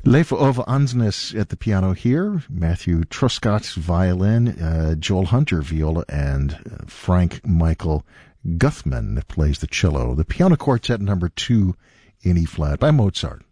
Leif Ove Ansnes at the piano here, Matthew Truscott violin, Joel Hunter viola, and Frank Michael Guthman that plays the cello. The Piano Quartet number 2 in E-flat by Mozart.